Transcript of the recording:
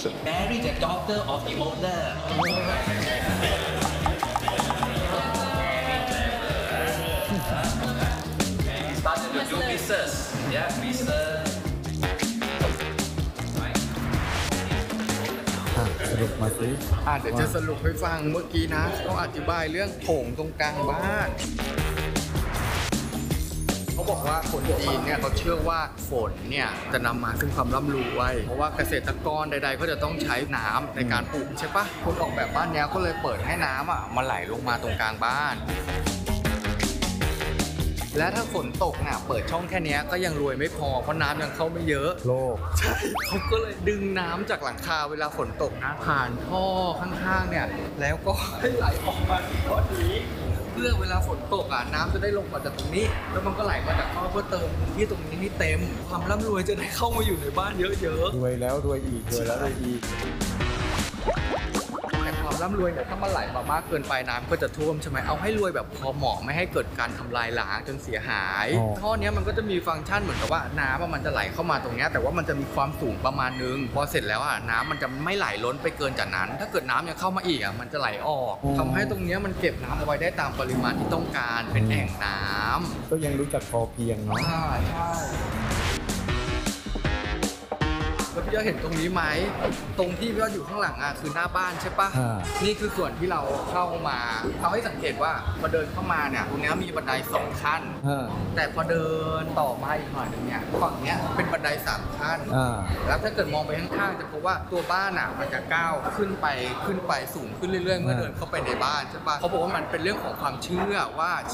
Marry the daughter of the owner. He started to do business. Yeah, business. สรุปมาสิเดี๋ยวจะสรุปให้ฟังเมื่อกี้นะเขาอธิบายเรื่องโถงตรงกลางบ้านเขาบอกว่าคนจีนเนี่ยเขาเชื่อว่าฝนเนี่ยจะนำมาซึ่งความร่ำรวยเพราะว่าเกษตรกรใดๆก็จะต้องใช้น้ำในการปลูกใช่ปะคนออกแบบบ้านเนี้ยก็เลยเปิดให้น้ำมาไหลลงมาตรงกลางบ้านและถ้าฝนตกเนี่ยเปิดช่องแค่นี้ก็ยังรวยไม่พอเพราะน้ำยังเข้าไม่เยอะโลกใช่เขาก็เลยดึงน้ำจากหลังคาเวลาฝนตกนะผ่านท่อข้างๆเนี่ยแล้วก็ให้ไหลออกมาที่ท่อนี้เพื่อเวลาฝนตกน้ำจะได้ลงมาจากตรงนี้แล้วมันก็ไหลมาจากท่อเพื่อเติมพื้นที่ตรงนี้ให้เต็มความร่ำรวยจะได้เข้ามาอยู่ในบ้านเยอะๆรวยแล้วรวยอีกรวยแล้วรวยอีกแต่ความร่ำรวยเนี่ยถ้ามันไหลมามากเกินไปน้ำก็จะท่วมใช่ไหมเอาให้รวยแบบพอเหมาะไม่ให้เกิดการทำลายล้างจนเสียหายท่อเนี้ยมันก็จะมีฟังก์ชันเหมือนกับว่าน้ำมันจะไหลเข้ามาตรงเนี้ยแต่ว่ามันจะมีความสูงประมาณนึงพอเสร็จแล้วน้ำมันจะไม่ไหลล้นไปเกินจากนั้น ถ้าเกิดน้ำยังเข้ามาอีกมันจะไหลออกทำให้ตรงเนี้ยมันเก็บน้ำเอาไว้ได้ตามปริมาณที่ต้องการเป็นแอ่งน้ำก็ยังรู้จักพอเพียงเนาะใช่แล้วพี่ยอดเห็นตรงนี้ไหมตรงที่พี่ยอดอยู่ข้างหลังคือหน้าบ้านใช่ปะนี่คือส่วนที่เราเข้ามาทำให้สังเกตว่าพอเดินเข้ามาเนี่ยตรงนี้มีบันได2ขั้นแต่พอเดินต่อมาอีกหน่อยนึงเนี่ยฝั่งเนี้ยเป็นบันได3ขั้นแล้วถ้าเกิดมองไปข้างๆจะพบว่าตัวบ้านมันจะก้าวขึ้นไปสูงขึ้นเรื่อยๆเมื่อเดินเข้าไปในบ้านใช่ปะเขาบอกว่ามันเป็นเรื่องของความเชื่อว่า